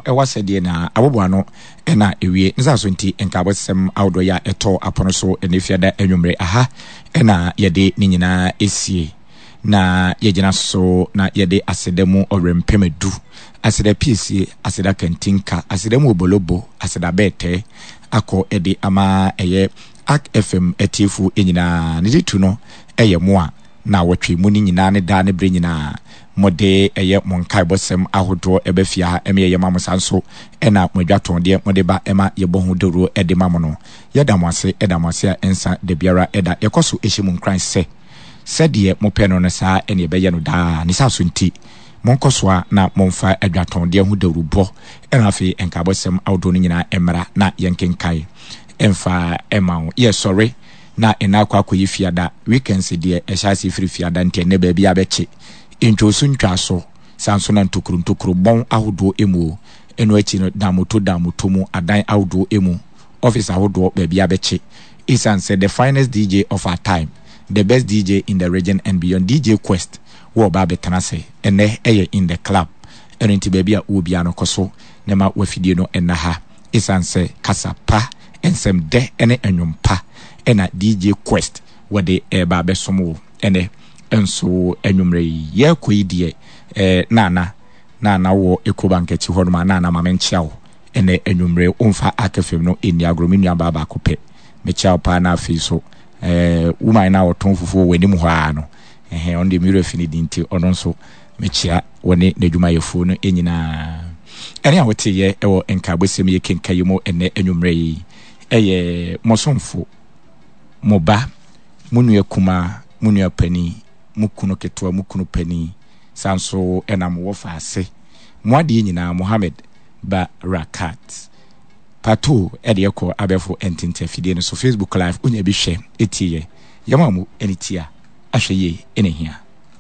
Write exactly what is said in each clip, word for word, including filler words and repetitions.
ewa sede na abobo no na ewie nza so nti enkabosem awdo ya eto apono so enefiada enwumre aha na yede ni nyina esie na yegina so na yede asedemu orempemedu aseda piesie aseda kantinka asedemu obolobo aseda bete akọ ede ama eye Ak F M etifu enyina ne ditu no eye moa na wotwe mu ni nyina ne da ne bre nyina mode eye monkai bosem ahodo ebefia ha eme ye mamusanso ena modwaton de mode ba ema ye bohu doro ede mamono yeda mwase eda mwase a ensa de biara eda yekoso ehyimu nkran se sede mo pe no ne saa ene be ye no da ne saso nti monkosoa na monfa adwaton de hu doro bo ena afi enka bosem ahodo ni nyina emra na yenkenkai emfa ema ye sorry na enakwa akoyi fiada weekends de ehya free fiada nte ne ba bia beche introsu ntwaso sanso na ntokuru ntokuru bon ahodo emu eno achi no damoto damoto mu adan ahodo emu office ahodo ba bia beche Isan said the finest D J of our time, the best D J in the region and beyond, D J Quest wo ba betanase ene eye in the club eno nti ba bia wo bia no koso ne ma wafidie no enna ha Isan say kasapa ensem de ene enwompa ena D J Quest wode e ba besomo ene enso enwumre ye koidie eh nana nana wo ekobankechi honoma nana mamenchiao ene enwumre umfa akefem no eni agrominu aba ba kope mechiao pa na afiso eh woman na oton fufu weni mu ha no eh on the mirror finidi nti ononso mechia woni nedwuma yefo no enyina ene a wote ye ewo enka bosem ye kenkayimo ene enwumre yi eye mosomfo moba munu yakuma munu yapani mukuno ketwa mukuno pani sanso enam wo faase moade nyina Mohammed ba Rakat pato edeko abefo entinte fidie no so Facebook live onya bi hwe etie yamamu enitia ahweye enehia.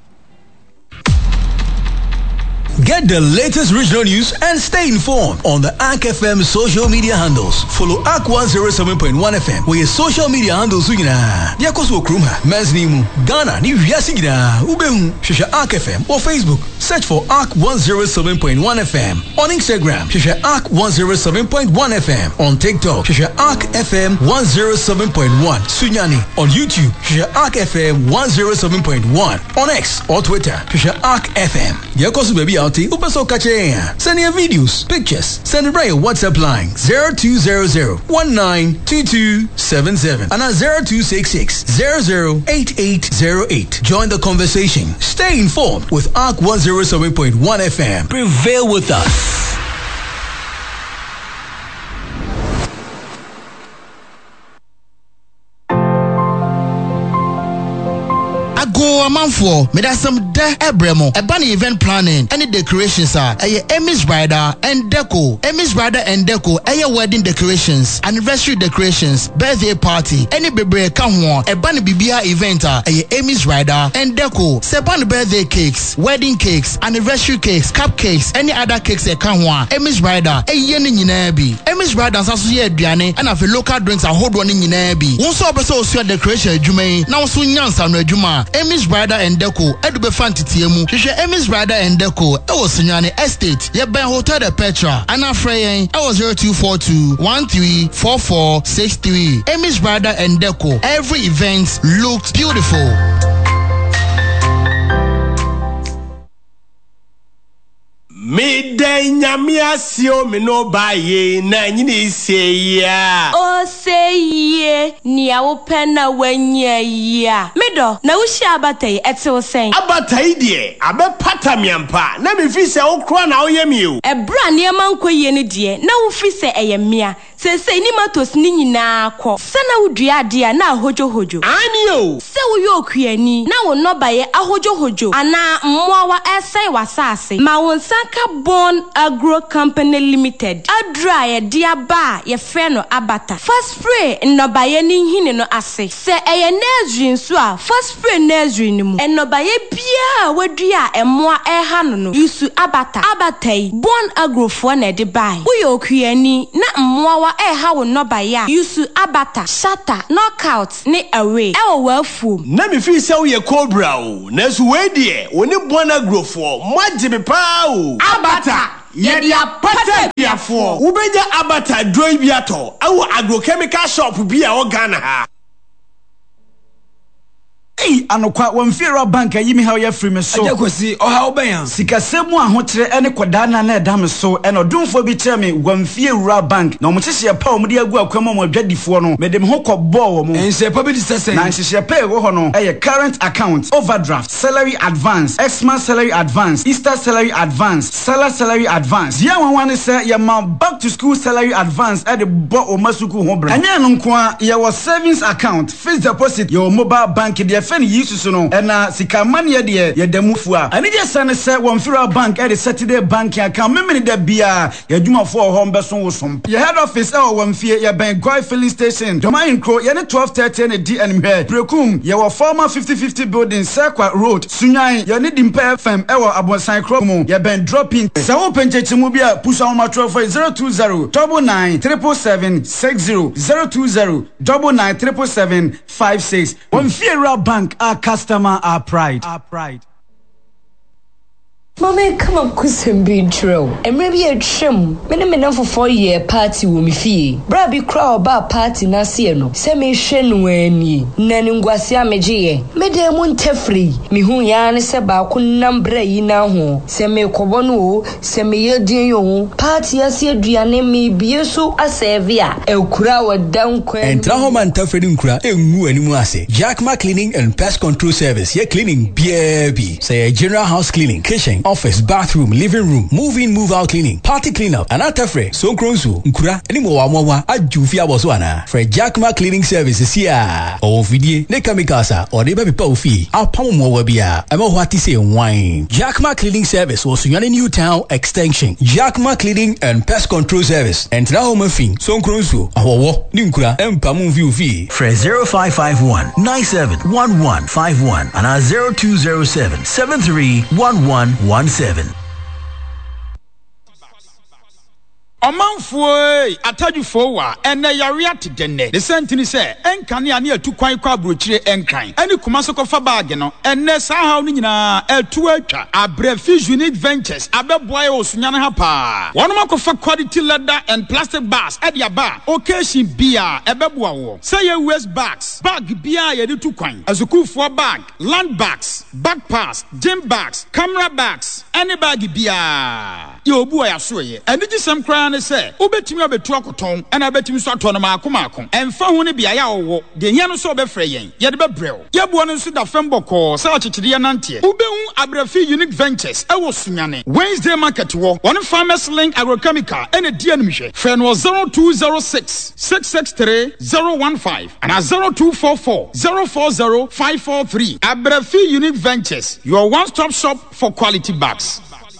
Get the latest regional news and stay informed on the A K F M social media handles. Follow A K one oh seven point one F M where your social media handles are gina. Diakoso Kruma, Mesnimu, Ghana, New Yasigina, Ubehu, Shisha A K F M or Facebook. Search for A K one oh seven point one F M. On Instagram, Shisha A K one oh seven point one F M. On TikTok, Shisha A K F M one oh seven point one. Sunyani. On YouTube, Shisha A K F M one oh seven point one. On X or Twitter, Shisha A K F M. Diakoso baby Upaso Kache. Send your videos, pictures. Send it by your WhatsApp line zero two zero zero one nine two two seven seven and at zero two six six zero zero eight eight zero eight. Join the conversation. Stay informed with A K one oh seven point one F M. Prevail with us. Go amanfo me da some de ebremo eba na event planning any decorations are eye Emmy's Bridal and Deco Emmy's Bridal and Deco eye wedding decorations anniversary decorations birthday party any bebre ka ho eba na bibia event are eye Emmy's Bridal and Deco sepan birthday cakes wedding cakes anniversary cakes cupcakes any other cakes e ka ho a Emmy's Bridal eye ne nyina bi Emmy's Bridal saso ye aduane and afi local drinks ahodo ne nyina bi wonso obeso osu decoration adwuma na wonso nyansa no adwuma Emmy's Bridal and Deco edube fantitiemu hwehwe Emmy's Bridal and Deco e wo Sunyane Estate ye ben Hotel de Petra ana freyen e wo zero two four two one three four four six three. Emmy's Bridal and Deco, every event looks beautiful. Me de nyamia sio me no baye na nyini se ya o se ye ni a wo pena wanya ya me do na wo hia abatai ete wo sen abatai de abe pata miampa na me fi se wo kro na wo yemi o e bra ne mankoye ne de na wo fi se eyemia se se ni matos ni nyina akọ se na wo dua de a na ahojo hojo ani o se wo yokuani na wo no baye ahojo hojo ana mmoawa esai wasase ma won sanka Born Agro Company Limited adra ye dia ba ye frɛ no abata first spray nnobaye ni hine no ase se eye nursery nso a first spray nursery ni mu nnobaye bia wadua emmoa ɛha no no yusu abata abata yi Born Agro fo na de bai wo yokuani na mmoa wa ɛha wo nnobaye a yusu abata shatter knockout ne away ɛwɔ wafuom na me fi se wo ye cobra o na so we de wo ne Born Agro fo mo agye me pa o abata ye dia pata Tiafo. Ubeja abata dry biato. Awo agrochemical shop bi a Ghana ha. Hey, anokwa wamfira bank ayi mi ha ya free me so. Ajakosi oha obeyan. Sikasemu ahokyere ene kwadana na edam so ene odumfo bi kire me wamfira bank na omukyehye pa omudi agu akwam mo adwadifo no medem ho kɔbɔ wo mo. Ense pa bi disese. Na nhyehyɛ pa wo ho no eye current account, overdraft, salary advance, Xmas salary advance, Easter salary advance, Salah salary advance. Dia wanwan ne sɛ ye ma back to school salary advance e de bɔ o masuku ho bra. Anya no nko a ye wo savings account, fixed deposit, your mobile bank de fen yisu no ena sika mane de ye damufu a ani je sane se wonfira bank e de Saturday bank account memene da bia ye dwumafo ho mbeso wo som ye head office e wo wamfie ye ben Goy filling station domain kro ye ne twelve thirty ne di enhwe prekum ye wo former fifty fifty building Circle Road Sunyan ye ne dimpa F M e wo Abonsan kro mu ye ben dropping se wo penchechimu bia pusa wo matro for zero two zero nine nine seven seven six zero zero two zero nine nine seven seven five six wonfira bank. Our customer, our pride. Our pride. Mama, come on, kusem be true. And maybe a trim. Many men for four year party will me fee. Brabby crowd bar party na sieno. Semi shen when ye. Nanunguasia meji. Medem tefree. Me who yan seba kunambre yina ho. Semi kobonu. Semi yedion. Party as ye driane me be so a sevia. El kura down quen. And Trahoman Tafredin Kra, a mu animase. Jackma Cleaning and Pest Control Service. Ye cleaning B A B. Say a general house cleaning. Kitchen. Office, bathroom, living room, move in, move out cleaning, party cleanup, and atafre, so kronsu, nkura, any more wawa, ajufia boswana. For Jackma Cleaning Services here. Or vidie, ne kamikasa, or ne baby paufi, our pomo wabia, emo wati say wine. Jackma Cleaning Service was Sunyani New Town Extension. Jackma Cleaning and Pest Control Service. And now mafin, so kronsu, awawo, ninkura, empamu view fee. For zero five five one nine seven one one five one and our zero two zero seven seven three one one one seven. Omanfo atadufo wa ene yare atedenne the sentini say enkane ane atu kwan kwa brochire enkran ene kuma so kofa bag no ene sa haw no nyina atu atwa Abrefi Unique Ventures abeboy osunyane ha pa wono makofa quality leather and plastic bags e dia ba occasion bia ebeboa wo say ye waste bags bag bia ye de tu kwan azukufo bag land bags bag pass gym bags camera bags any bag bia ye obu ya so ye ene gisem kran say obetimi obetu akoton na betimi so ato no maako maako emfa ho ne bia ya wo de nya no so obefre yen ye de bebrel ye bo no so da femboko sa achichiri ya nante obehu Abrefi Unique Ventures e wo sunyane Wednesday market wo one Farmers Link Agrochemical ene di animhwe fe no zero two zero six six six three zero one five and zero two four four zero four zero five four three. Abrefi Unique Ventures, your one stop shop for quality bags.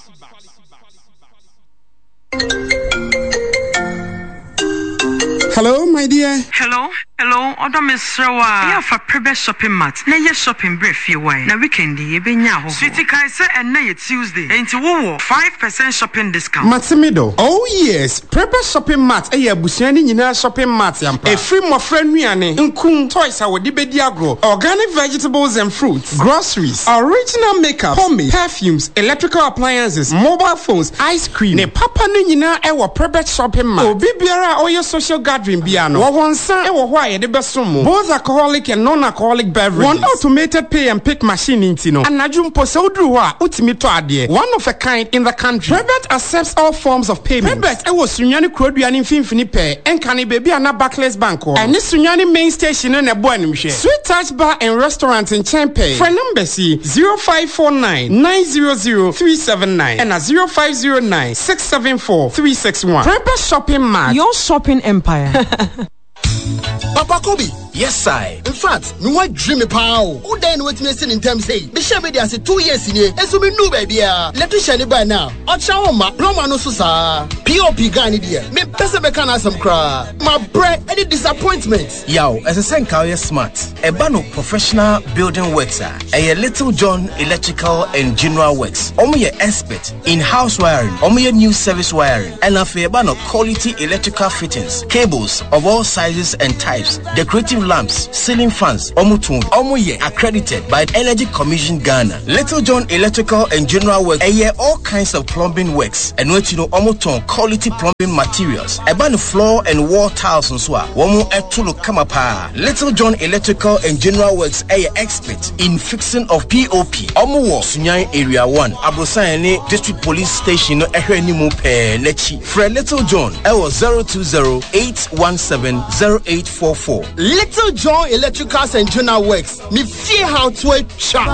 Hello, my dear. Hello, hello. Odo Misrawa. Yeah, for prebe shopping mart. Na ye shopping brief ye why. Na weekend ye be nya ho. Sweetie kai say and na ye Tuesday. Enti wo five percent shopping discount. Matimido. Oh yes, prebe shopping mart. E ye abusuani nyina shopping mart yampa. E free mo friend nuane. Nkun toys a wodi bedi agro. Organic vegetables and fruits. Groceries. Original makeup. Pomade. Perfumes. Electrical appliances. Mobile phones. Ice cream. Ne papa no nyina e wo prebe shopping mart. Obi biara o ye social gathering biano. Wo wonsa e wo ho aye de besom. Both alcoholic and non-alcoholic beverages. One automated pay and pick machine inti no. Anadwum pose odru ho a utimi to ade. One of a kind in the country. Prebet accepts all forms of payment. Prebet e wo sunyane kroduane mfimfini pe. Enkane baby ana Barclays Bank ho. Ene sunyane main station na bo animhwe. Sweet Touch Bar and Restaurant in Chempe. For number C zero five four nine nine zero zero three seven nine and a zero five zero nine six seven four three six one. Prebet Shopping Mart. Your shopping empire. Papa Kobe. Yes, I. In fact, me want dream me pow. Who then wait me in terms say? The share media say two years in here. And so me know baby. Let us share it by now. Ocha oma. Roma no susa. P O P gani dia. Me pesa me kana some cry. My bread any disappointment. Yo, as a sen career smart. Ebano professional building works are. A Little John Electrical and General Works. Omo ye expert in house wiring. Omo ye new service wiring. And afi ebano quality electrical fittings, cables of all sizes and types, decorative bedroom lamps, ceiling fans, Omutun, Omuye, accredited by Energy Commission Ghana. Little John Electrical and General Works, a all kinds of plumbing works, and what you know, Omutun quality plumbing materials. About floor and wall tiles and so on. Womu etulu kamapa. Little John Electrical and General Works, a expert in fixing of P O P. Omuwo Sunyai Area One, Abrosayane District Police Station, Ehenimu Pe Nechi. Fred Little John, L zero two zero eight one seven zero eight four four. Little John Electricals and General Works. Me fear how to a chop.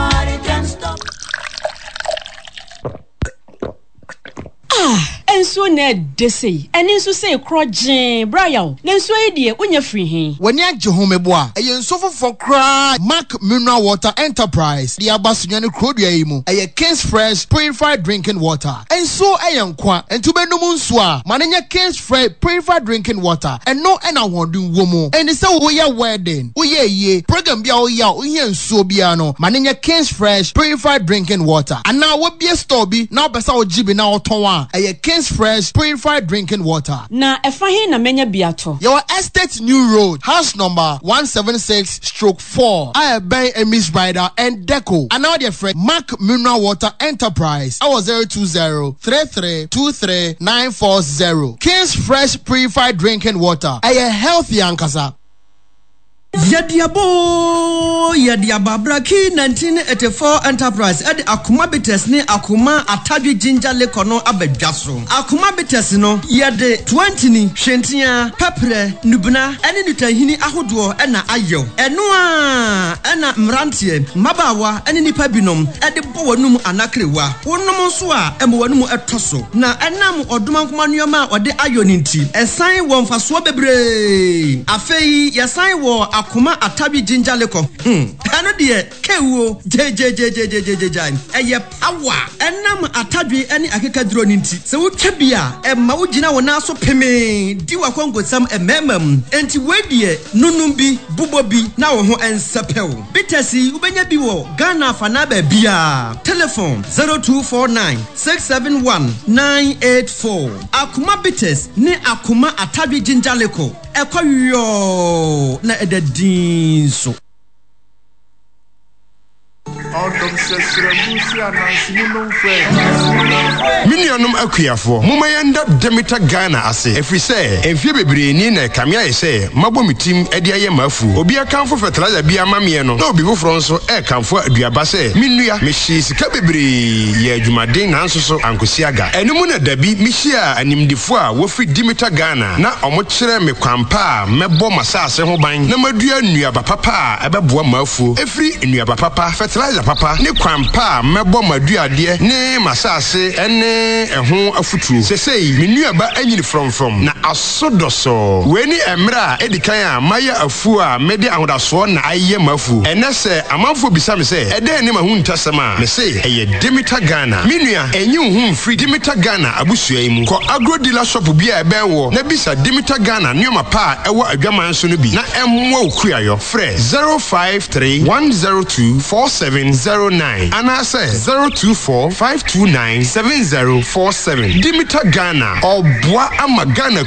Ah, enso na desi. Eni nso say krojin, Brian. Nenso e die unya free hin. Wani agye homebo a, eye nso fofo kra Mark Mineral Water Enterprise. Di abasunya ne krodua yi mu. Eye King's Fresh Purified Drinking Water. Enso eye nkwa, entu benum nso a, manenya King's Fresh Purified Drinking Water. Eno ena wondun wo mu. Eni se wo ye wedding, wo ye ye, program bia wo ya, wo ye nso bia no, manenya King's Fresh Purified Drinking Water. Ana wo bia store bi, na obesa wo jibi na oton a. Eye King's Fresh Purified Drinking Water. Na efahin na menya biato. Your Estate New Road, house number one seventy-six stroke four. I bay a Miss Rider and Deco. And now dear friend Mark Mineral Water Enterprise. I was zero two zero three three two three nine four zero. King's Fresh Purified Drinking Water. A healthy ankasa. Yadiabo Yadiababra Key nineteen eighty-four Enterprise at Akuma Bites ni Akuma Atadi Ginger Lekono Abejaso. Akuma Bites no Yade twenty ni Shentia Pepre Nubuna Eni Nutahini Ahuduo Ena Ayo Enua Ena Mrantie Mabawa Eni Nipabinom Edi Bowanum Anakrewa Wonum Swa Emwanum Etoso Na Enam Odumankuma Nyoma Ode Ayo Ninti Esan Won Faswa Bebre Afei Yasan Wo Akuma Atabi Ginger Leko. Hmm. Ano die kewo je je je je je je je je. Eye awa. Enam Atabi any akeka dro ninti. Se wo twabia e ma wo gina wo na so peme. Di wa kongo sam e memam. Enti wedie nunum bi bubo bi na wo ho ensepew. Bitesi ubenya bi wo Ghana fana ba bia. Telephone zero two four nine six seven one nine eight four. Akuma Bites ni Akuma Atabi Ginger Leko. Ekoyo na edadin so Minianum akuyafo mumayenda Demeter Ghana ase efri se enfie bebre ni na kamia ye se mabo mitim ede aye mafu obi akanfo fertilizer bia mamie no na obi foforo nso e kanfo aduaba se minua mehyi sika bebre ye adwumaden na nso so ankosiaga enum na dabi mehia animdifo a wofri Demeter Ghana na omo kire me kwampa mebo masase ho ban na madua nnuaba papa ebeboa mafu efri nnuaba papa fertilizer papa ne kwampa mebo maduade ne masase ene eho afutuo sesei menuaba anyini from from na asodoso weni emra edikan a maya afu a mede ahodaso na aye mafu enese amanfo bisa me se ede ne mahu ntasema me se eye Demeter Ghana menua enyi hu free Demeter Ghana abusua yi mu ko agro dealer shop bia ebe wo na bisa Demeter Ghana nyoma pa ewo adwaman so no bi na emwo okuayo frɛ zero five three one zero two four seven zero nine and I say zero two four five two nine seven zero four seven. Demeter Ghana or Bois Ama Ghana